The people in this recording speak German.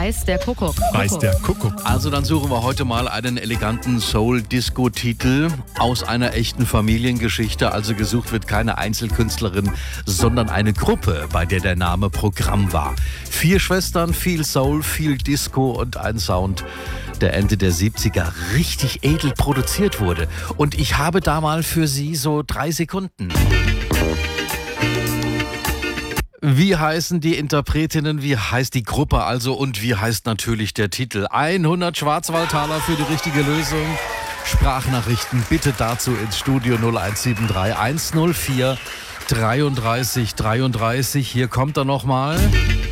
Weiß der Kuckuck. Weiß der Kuckuck. Also dann suchen wir heute mal einen eleganten Soul-Disco-Titel aus einer echten Familiengeschichte. Also gesucht wird keine Einzelkünstlerin, sondern eine Gruppe, bei der der Name Programm war. 4 Schwestern, viel Soul, viel Disco und ein Sound, der Ende der 70er richtig edel produziert wurde. Und ich habe da mal für Sie so 3 Sekunden. Wie heißen die Interpretinnen, wie heißt die Gruppe also und wie heißt natürlich der Titel? 100 Schwarzwaldtaler für die richtige Lösung. Sprachnachrichten bitte dazu ins Studio 0173 104 33 33. Hier kommt er nochmal.